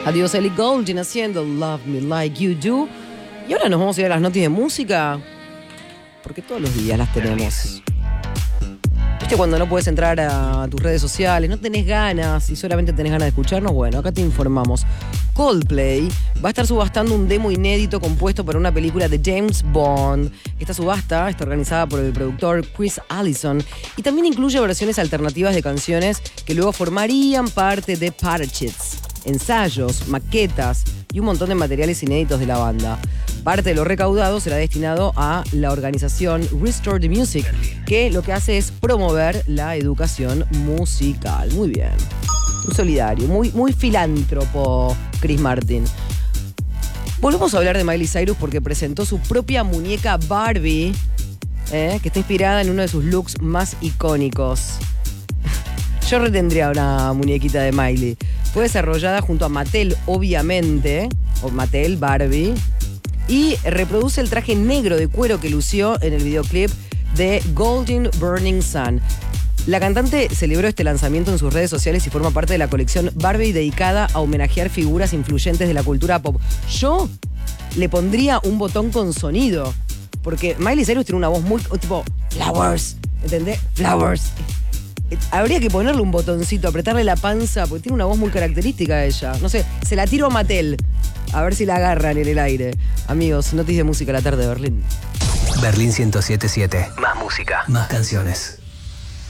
Adiós Ellie Goulding haciendo Love Me Like You Do. Y ahora nos vamos a ir a las noticias de música, porque todos los días las tenemos. ¿Viste cuando no puedes entrar a tus redes sociales, no tenés ganas y solamente tenés ganas de escucharnos? Bueno, acá te informamos. Coldplay va a estar subastando un demo inédito compuesto para una película de James Bond. Esta subasta está organizada por el productor Chris Allison y también incluye versiones alternativas de canciones que luego formarían parte de parchets, ensayos, maquetas y un montón de materiales inéditos de la banda. Parte de lo recaudado será destinado a la organización Restore the Music, que lo que hace es promover la educación musical. Muy bien. Un solidario, muy filántropo Chris Martin. Volvemos a hablar de Miley Cyrus porque presentó su propia muñeca Barbie, que está inspirada en uno de sus looks más icónicos. Yo retendría una muñequita de Miley. Fue desarrollada junto a Mattel, obviamente, o Mattel Barbie, y reproduce el traje negro de cuero que lució en el videoclip de Golden Burning Sun. La cantante celebró este lanzamiento en sus redes sociales y forma parte de la colección Barbie dedicada a homenajear figuras influyentes de la cultura pop. Yo le pondría un botón con sonido, porque Miley Cyrus tiene una voz muy tipo Flowers, ¿entendés? Flowers. Habría que ponerle un botoncito, apretarle la panza, porque tiene una voz muy característica de ella. No sé, se la tiro a Mattel, a ver si la agarran en el aire. Amigos, noticias de música a la tarde de Berlín. Berlín 107.7. Más música, más canciones.